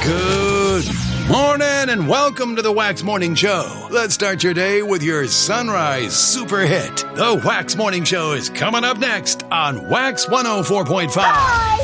Good morning and welcome to the Wax Morning Show. Let's start your day with your sunrise super hit. The Wax Morning Show is coming up next on Wax 104.5. Bye.